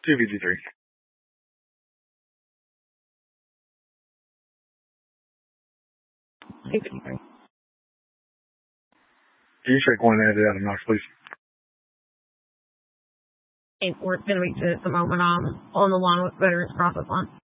253. $253. Can you check one added out of Knox, please? And we're going to reach it at the moment on the line with Veterans Process Line.